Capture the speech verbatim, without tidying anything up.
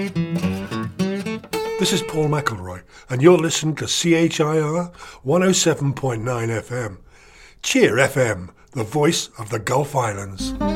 This is Paul McElroy, and you're listening to C H I R one oh seven point nine F M. Cheer F M, the voice of the Gulf Islands.